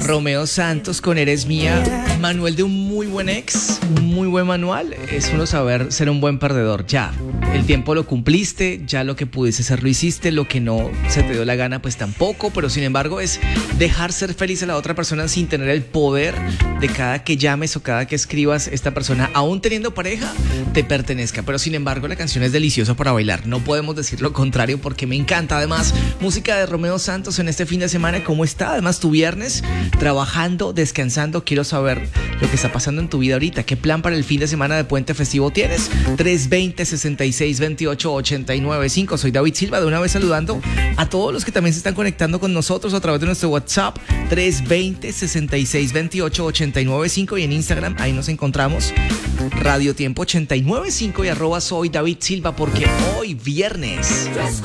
Romeo Santos con Eres Mía. Manual de un muy buen ex, un muy buen manual. Es uno saber ser un buen perdedor. Ya, el tiempo lo cumpliste, ya lo que pudiste hacer lo hiciste, lo que no se te dio la gana pues tampoco, pero sin embargo es dejar ser feliz a la otra persona sin tener el poder de cada que llames o cada que escribas esta persona, aún teniendo pareja, te pertenezca. Pero sin embargo la canción es deliciosa para bailar, no podemos decir lo contrario porque me encanta. Además, música de Romeo Santos en este fin de semana. ¿Cómo está? Además, tu viernes, trabajando, descansando. Quiero saber lo que está pasando en tu vida ahorita. ¿Qué plan para el fin de semana de puente festivo tienes? 320-6628-895. Soy David Silva, de una vez saludando a todos los que también se están conectando con nosotros a través de nuestro WhatsApp 320-6628-895 y en Instagram, ahí nos encontramos, Radio Tiempo 895 y @soy David Silva, porque hoy viernes